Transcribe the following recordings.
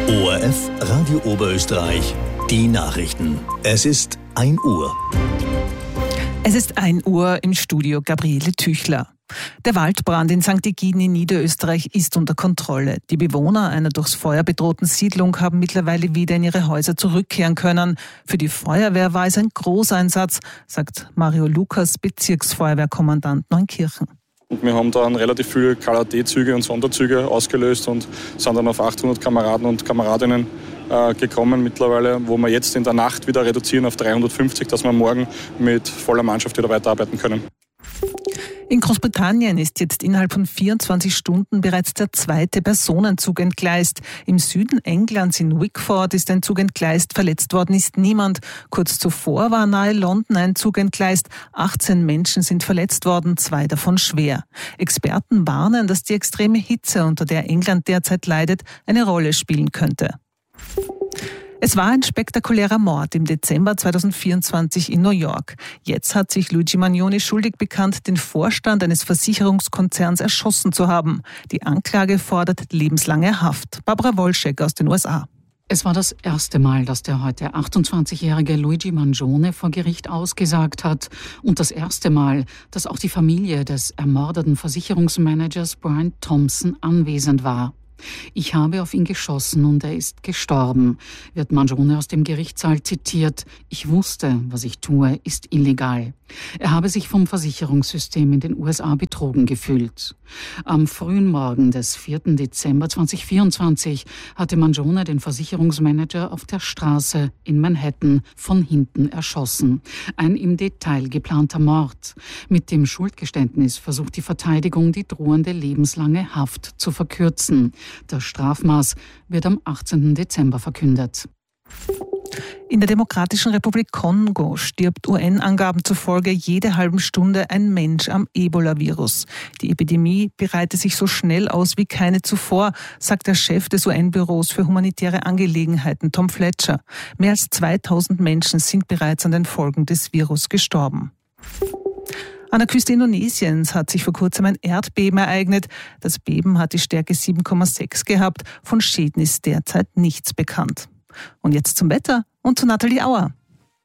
ORF Radio Oberösterreich, die Nachrichten. Es ist 1 Uhr. Es ist 1 Uhr, im Studio Gabriele Tüchler. Der Waldbrand in St. Egidien in Niederösterreich ist unter Kontrolle. Die Bewohner einer durchs Feuer bedrohten Siedlung haben mittlerweile wieder in ihre Häuser zurückkehren können. Für die Feuerwehr war es ein Großeinsatz, sagt Mario Lukas, Bezirksfeuerwehrkommandant Neunkirchen. Und wir haben dann relativ viele KLAT-Züge und Sonderzüge ausgelöst und sind dann auf 800 Kameraden und Kameradinnen gekommen mittlerweile, wo wir jetzt in der Nacht wieder reduzieren auf 350, dass wir morgen mit voller Mannschaft wieder weiterarbeiten können. In Großbritannien ist jetzt innerhalb von 24 Stunden bereits der 2. Personenzug entgleist. Im Süden Englands in Wickford ist ein Zug entgleist, verletzt worden ist niemand. Kurz zuvor war nahe London ein Zug entgleist. 18 Menschen sind verletzt worden, 2 davon schwer. Experten warnen, dass die extreme Hitze, unter der England derzeit leidet, eine Rolle spielen könnte. Es war ein spektakulärer Mord im Dezember 2024 in New York. Jetzt hat sich Luigi Magnoni schuldig bekannt, den Vorstand eines Versicherungskonzerns erschossen zu haben. Die Anklage fordert lebenslange Haft. Barbara Wolschek aus den USA. Es war das erste Mal, dass der heute 28-jährige Luigi Mangione vor Gericht ausgesagt hat. Und das erste Mal, dass auch die Familie des ermordeten Versicherungsmanagers Brian Thompson anwesend war. Ich habe auf ihn geschossen und er ist gestorben, wird Mangione aus dem Gerichtssaal zitiert. Ich wusste, was ich tue, ist illegal. Er habe sich vom Versicherungssystem in den USA betrogen gefühlt. Am frühen Morgen des 4. Dezember 2024 hatte Mangione den Versicherungsmanager auf der Straße in Manhattan von hinten erschossen. Ein im Detail geplanter Mord. Mit dem Schuldgeständnis versucht die Verteidigung, die drohende lebenslange Haft zu verkürzen. Das Strafmaß wird am 18. Dezember verkündet. In der Demokratischen Republik Kongo stirbt UN-Angaben zufolge jede halbe Stunde ein Mensch am Ebola-Virus. Die Epidemie breite sich so schnell aus wie keine zuvor, sagt der Chef des UN-Büros für humanitäre Angelegenheiten, Tom Fletcher. Mehr als 2000 Menschen sind bereits an den Folgen des Virus gestorben. An der Küste Indonesiens hat sich vor kurzem ein Erdbeben ereignet. Das Beben hat die Stärke 7,6 gehabt. Von Schäden ist derzeit nichts bekannt. Und jetzt zum Wetter und zu Nathalie Auer.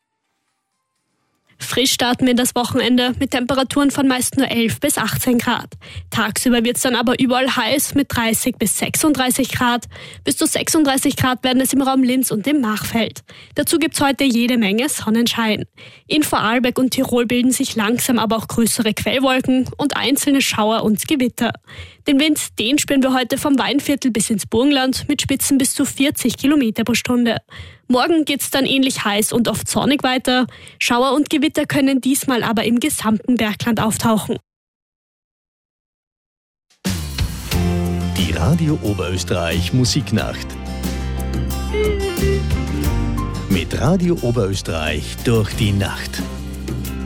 Frisch starten wir in das Wochenende mit Temperaturen von meist nur 11 bis 18 Grad. Tagsüber wird es dann aber überall heiß mit 30 bis 36 Grad. Bis zu 36 Grad werden es im Raum Linz und im Machfeld. Dazu gibt es heute jede Menge Sonnenschein. In Vorarlberg und Tirol bilden sich langsam aber auch größere Quellwolken und einzelne Schauer und Gewitter. Den Wind, den spüren wir heute vom Weinviertel bis ins Burgenland mit Spitzen bis zu 40 Kilometer pro Stunde. Morgen geht's dann ähnlich heiß und oft sonnig weiter. Schauer und Gewitter können diesmal aber im gesamten Bergland auftauchen. Die Radio Oberösterreich Musiknacht. Mit Radio Oberösterreich durch die Nacht.